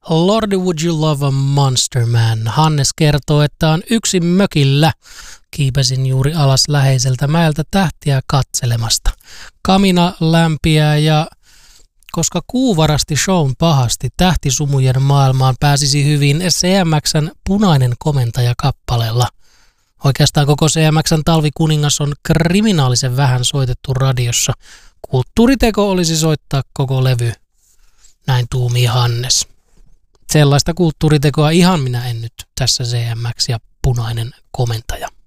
Lordy, would you love a monster man? Hannes kertoo, että on yksin mökillä. Kiipesin juuri alas läheiseltä mäeltä tähtiä katselemasta. Kamina lämpiää ja koska kuu varasti shown pahasti, tähtisumujen maailmaan pääsisi hyvin CMX:n Punainen komentaja -kappaleella. Oikeastaan koko CMX:n Talvikuningas on kriminaalisen vähän soitettu radiossa. Kulttuuriteko olisi soittaa koko levy. Näin tuumii Hannes. Sellaista kulttuuritekoa ihan minä en nyt tässä CMX ja Punainen komentaja.